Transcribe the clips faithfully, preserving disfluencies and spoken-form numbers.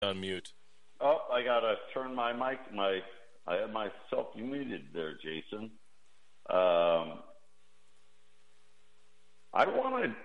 Unmute. Oh, I gotta turn my mic. My I have myself muted there, Jason. Um, I want to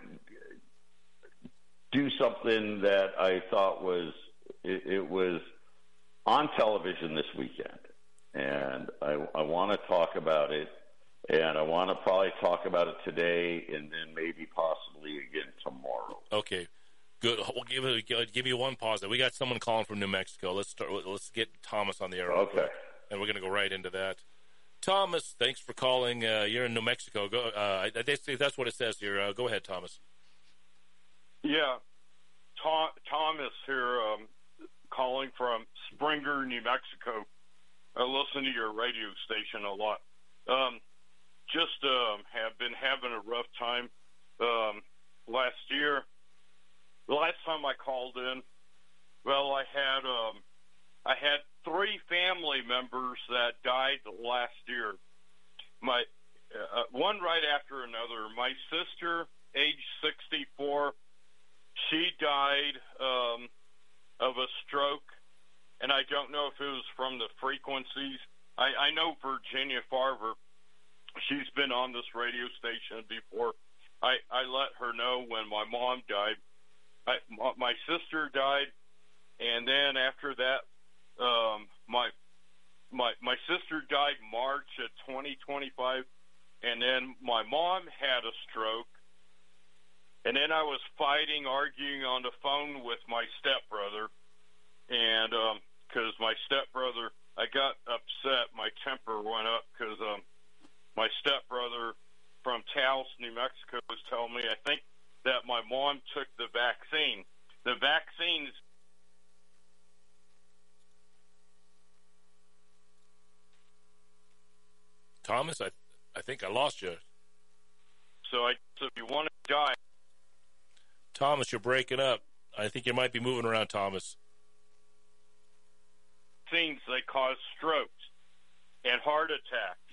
do something that I thought was it, it was on television this weekend, and I, I want to talk about it, and I want to probably talk about it today, and then maybe possibly again tomorrow. Okay. Good. We'll give it, give you one pause. We got someone calling from New Mexico. Let's start. Let's get Thomas on the air. Okay. Quick, and we're going to go right into that. Thomas, thanks for calling. Uh, you're in New Mexico. Go. Uh, that's what it says here. Uh, go ahead, Thomas. Yeah, Tom, Thomas here, um, calling from Springer, New Mexico. I listen to your radio station a lot. Um, just um, have been having a rough time um, last year. The last time I called in, well, I had um, I had three family members that died last year. My uh, one right after another. My sister, age sixty-four, she died um, of a stroke, and I don't know if it was from the frequencies. I, I know Virginia Farver. She's been on this radio station before. I, I let her know when my mom died. I, my sister died, and then after that, um, my my my sister died March of twenty twenty-five, and then my mom had a stroke, and then I was fighting, arguing on the phone with my stepbrother, and because um, my stepbrother, I got upset, my temper went up because um, my stepbrother from Taos, New Mexico, was telling me, I think, that my mom took the vaccine. The vaccines. Thomas, I I think I lost you. So I so if you want to die. Thomas, you're breaking up. I think you might be moving around, Thomas. Things they cause strokes and heart attacks,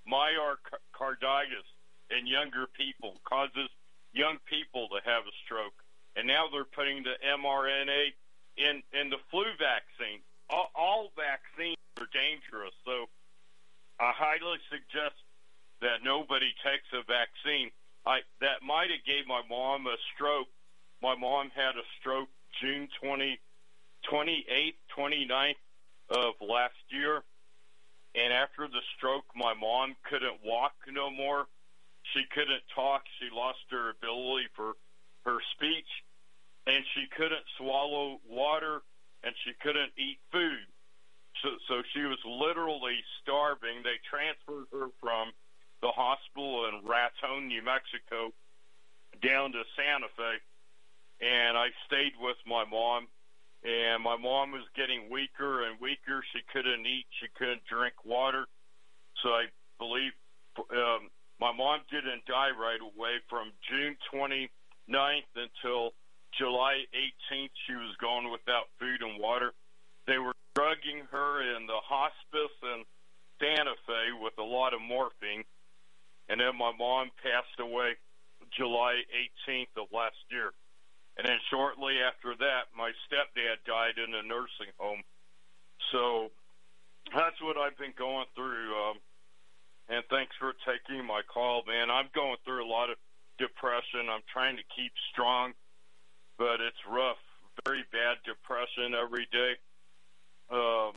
myocarditis in younger people causes young people to have a stroke, and now they're putting the mRNA in in the flu vaccine. All, all vaccines are dangerous, so I highly suggest that nobody takes a vaccine. I that might have gave my mom a stroke. My mom had a stroke June twentieth, twenty-eighth, twenty-ninth of last year, and after the stroke, my mom couldn't walk no more. She couldn't talk. She lost her ability for her speech, and she couldn't swallow water, and she couldn't eat food. So, so she was literally starving. They transferred her from the hospital in Raton, New Mexico, down to Santa Fe, and I stayed with my mom, and my mom was getting weaker and weaker. She couldn't eat. She couldn't drink water. So I believe um, my mom didn't die right away. From June twenty-ninth until July eighteenth, she was gone without food and water. They were drugging her in the hospice in Santa Fe with a lot of morphine. And then my mom passed away July eighteenth of last year. And then shortly after that, my stepdad died in a nursing home. So that's what I've been going through. Um, and thanks for taking my call, man. I'm going through a lot of depression. I'm trying to keep strong, but it's rough. Very bad depression every day. Um,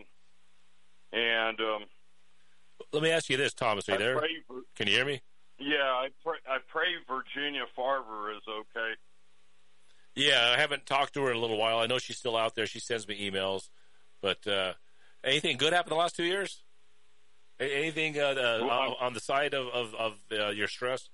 and um, let me ask you this, Thomas. Are you there? For, Can you hear me? Yeah, I pray, I pray Virginia Farver is okay. Yeah, I haven't talked to her in a little while. I know she's still out there. She sends me emails. But uh, anything good happened the last two years? Anything uh, uh, well, on the side of, of, of uh, your stress?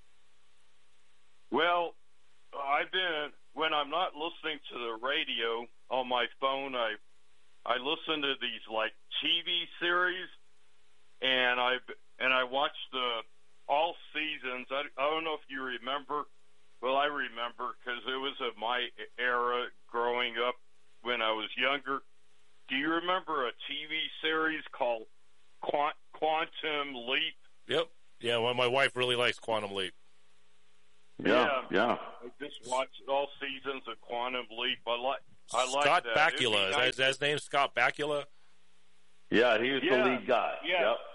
Well, I've been, when I'm not listening to the radio on my phone, I I listen to these, like, T V series, and I and I watch the all seasons. I, I don't know if you remember. Well, I remember because it was of my era growing up when I was younger. Do you remember a T V series called Quant- Quantum Leap? Yep. Yeah, well, my wife really likes Quantum Leap. Yeah, yeah. I just watched all seasons of Quantum Leap. I like I like Scott that. Bakula. Is, nice. that, is that his name, Scott Bakula? Yeah, he was yeah, the lead guy. Yeah. Yep.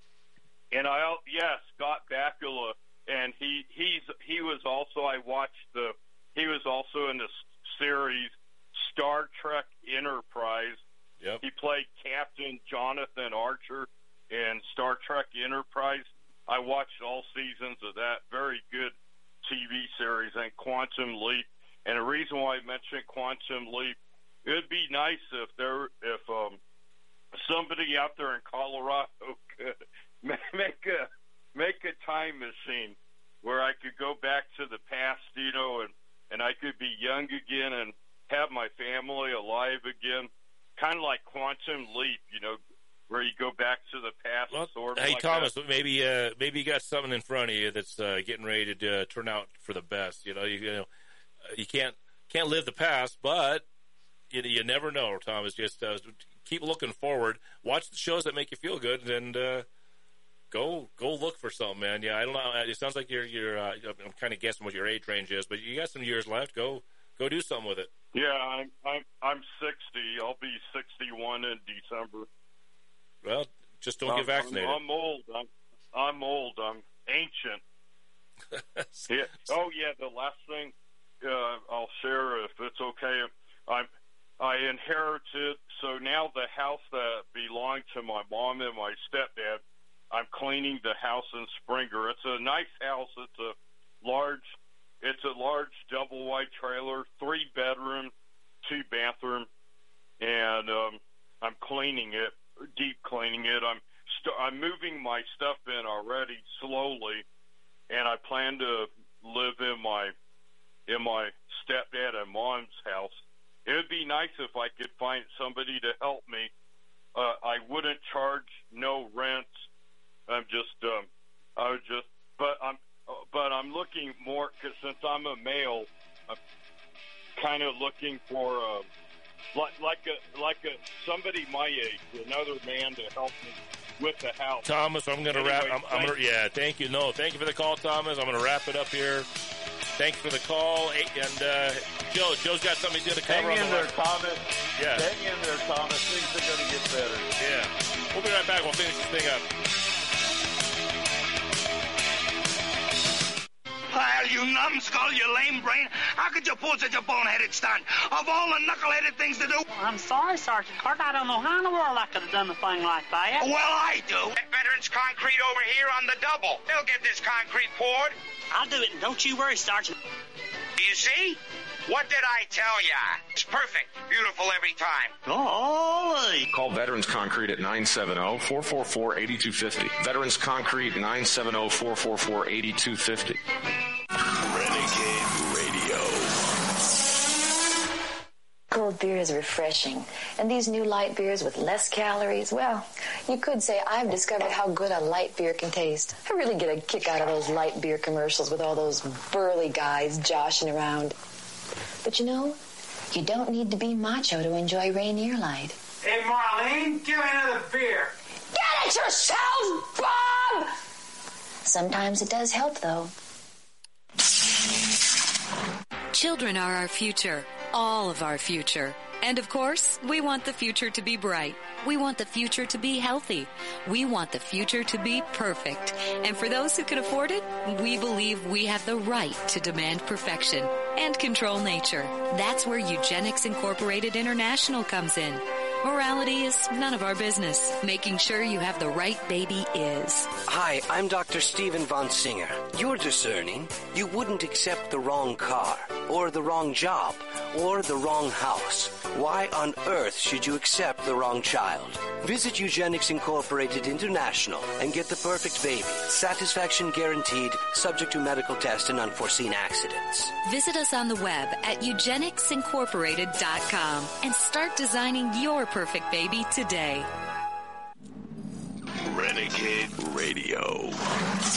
And I, yeah, Scott Bakula, and he he's he was also I watched the he was also in the series Star Trek Enterprise. Yep. He played Captain Jonathan Archer in Star Trek Enterprise. I watched all seasons of that. Very good T V series. And Quantum Leap. And the reason why I mentioned Quantum Leap, it would be nice if there if um, somebody out there in Colorado could make a make a time machine where I could go back to the past, you know, and and I could be young again and have my family alive again, kind of like Quantum Leap, you know, where you go back to the past. Well, sort of hey, like Thomas, that. maybe uh, maybe you got something in front of you that's uh, getting ready to uh, turn out for the best. You know, you, you know, you can't can't live the past, but you you never know, Thomas. Just uh, keep looking forward. Watch the shows that make you feel good, and uh, go go look for something, man. Yeah, I don't know. It sounds like you're you're. Uh, I'm kind of guessing what your age range is, but you got some years left. Go go do something with it. Yeah, I'm I'm I'm sixty. I'll be sixty-one in December. Well, just don't I'm, get vaccinated. I'm, I'm old. I'm I'm old. I'm ancient. yeah. Oh yeah. The last thing uh, I'll share, if it's okay, I'm I inherited. So now the house that belonged to my mom and my stepdad, I'm cleaning the house in Springer. It's a nice house. It's a large. It's a large double wide trailer, three bedroom, two bathroom, and um, I'm cleaning it, deep cleaning it. I'm st- I'm moving my stuff in already slowly, and I plan to live in my in my stepdad and mom's house. It would be nice if I could find somebody to help me. Uh, I wouldn't charge no rent. I'm just um, I would just, but I'm. But I'm looking more, because since I'm a male, I'm kind of looking for a, like, like a like a somebody my age, another man to help me with the house. Thomas, I'm going to anyway, wrap. I'm, I'm gonna, yeah, thank you. No, thank you for the call, Thomas. I'm going to wrap it up here. Thanks for the call. And uh, Joe, Joe's got something he's going to cover. Hang on in the there, Thomas. Yeah. Hang in there, Thomas. Things are going to get better. Yeah. We'll be right back. We'll finish this thing up. Well, you numbskull, you lame brain. How could you pull such a boneheaded stunt? Of all the knuckleheaded things to do. I'm sorry, Sergeant Clark. I don't know how in the world I could have done a thing like that. Well, I do. That Veterans Concrete over here on the double. They'll get this concrete poured. I'll do it, and don't you worry, Sergeant. You see? What did I tell ya? It's perfect. Beautiful every time. Golly. Call Veterans Concrete at nine seven zero, four four four, eight two five zero. Veterans Concrete, nine seven zero, four four four, eight two five zero. Renegade Radio. Cold beer is refreshing, and these new light beers with less calories, well, you could say I've discovered how good a light beer can taste. I really get a kick out of those light beer commercials with all those burly guys joshing around. But you know, you don't need to be macho to enjoy Rainier Light. Hey, Marlene, give me another beer. Get it yourself, Bob! Sometimes it does help, though. Children are our future, all of our future. And of course, we want the future to be bright. We want the future to be healthy. We want the future to be perfect. And for those who can afford it, we believe we have the right to demand perfection and control nature. That's where Eugenics Incorporated International comes in. Morality is none of our business. Making sure you have the right baby is. Hi, I'm Doctor Stephen Von Singer. You're discerning. You wouldn't accept the wrong car, or the wrong job, or the wrong house. Why on earth should you accept the wrong child? Visit Eugenics Incorporated International and get the perfect baby. Satisfaction guaranteed, subject to medical test and unforeseen accidents. Visit us on the web at eugenics incorporated dot com and start designing your perfect baby today. Renegade Radio.